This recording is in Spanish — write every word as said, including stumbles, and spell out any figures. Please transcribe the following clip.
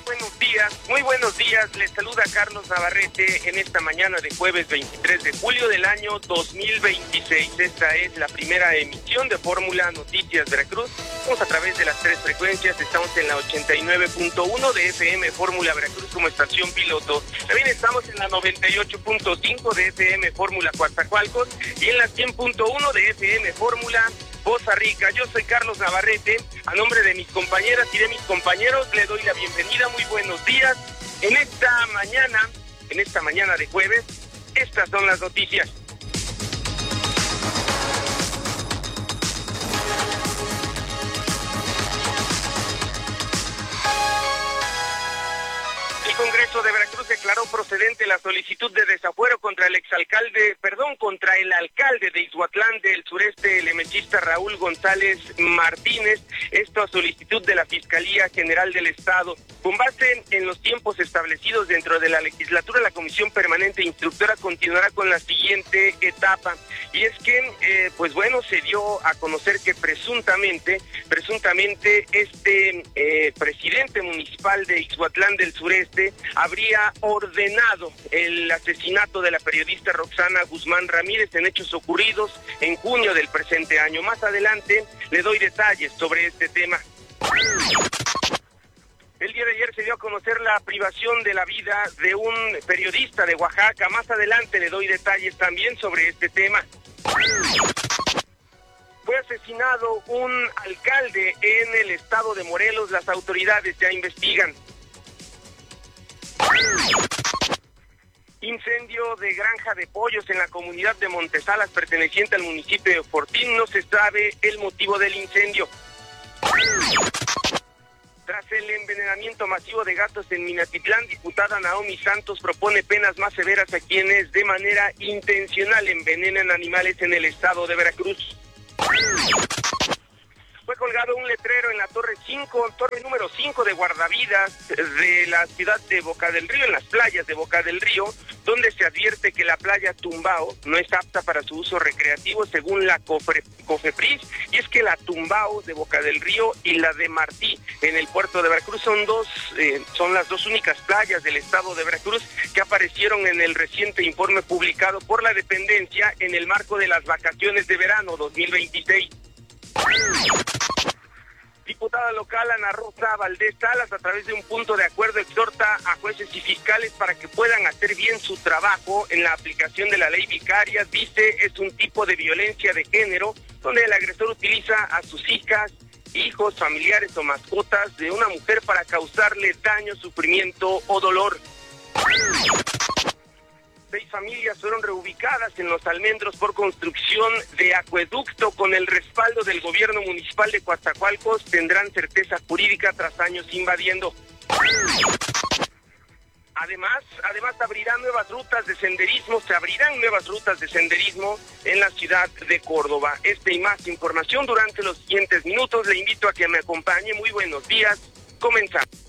buenos días, muy buenos días. Les saluda Carlos Navarrete en esta mañana de jueves veintitrés de julio del año dos mil veintiséis. Esta es la primera emisión de Fórmula Noticias Veracruz. Estamos a través de las tres frecuencias, estamos en la ochenta y nueve punto uno de F M Fórmula Veracruz como estación piloto. También estamos en la noventa y ocho punto cinco de F M Fórmula Coatzacoalcos y en la cien punto uno de F M Fórmula Poza Rica. Yo soy Carlos Navarrete. A nombre de mis compañeras y de mis compañeros le doy la bienvenida. Muy buenos días. En esta mañana, en esta mañana de jueves, estas son las noticias. El Congreso de Veracruz declaró procedente la solicitud de desafuero contra el exalcalde, perdón, contra el alcalde de Ixhuatlán del Sureste, el emechista Raúl González Martínez, esto a solicitud de la Fiscalía General del Estado. Con base en los tiempos establecidos dentro de la legislatura, la Comisión Permanente Instructora continuará con la siguiente etapa. Y es que, eh, pues bueno, se dio a conocer que presuntamente, presuntamente este eh, presidente municipal de Ixhuatlán del Sureste habría ordenado el asesinato de la periodista Roxana Guzmán Ramírez en hechos ocurridos en junio del presente año. Más adelante le doy detalles sobre este tema. El día de ayer se dio a conocer la privación de la vida de un periodista de Oaxaca. Más adelante le doy detalles también sobre este tema. Fue asesinado un alcalde en el estado de Morelos. Las autoridades ya investigan. Incendio de granja de pollos en la comunidad de Montesalas, perteneciente al municipio de Fortín. No se sabe el motivo del incendio. Tras el envenenamiento masivo de gatos en Minatitlán, diputada Naomi Santos propone penas más severas a quienes de manera intencional envenenan animales en el estado de Veracruz. Fue colgado un letrero en la Torre cinco, torre número cinco de guardavidas de la ciudad de Boca del Río, en las playas de Boca del Río, donde se advierte que la playa Tumbao no es apta para su uso recreativo según la Cofre, COFEPRIS, y es que la Tumbao de Boca del Río y la de Martí en el puerto de Veracruz son dos, eh, son las dos únicas playas del estado de Veracruz que aparecieron en el reciente informe publicado por la dependencia en el marco de las vacaciones de verano dos mil veintiséis. Diputada local Ana Rosa Valdés Salas, a través de un punto de acuerdo, exhorta a jueces y fiscales para que puedan hacer bien su trabajo en la aplicación de la ley vicaria. Dice, es un tipo de violencia de género donde el agresor utiliza a sus hijas, hijos, familiares o mascotas de una mujer para causarle daño, sufrimiento o dolor. Seis familias fueron reubicadas en Los Almendros por construcción de acueducto. Con el respaldo del gobierno municipal de Coatzacoalcos tendrán certeza jurídica tras años invadiendo. Además, además abrirán nuevas rutas de senderismo, se abrirán nuevas rutas de senderismo en la ciudad de Córdoba. Esta y más información durante los siguientes minutos. Le invito a que me acompañe. Muy buenos días. Comenzamos.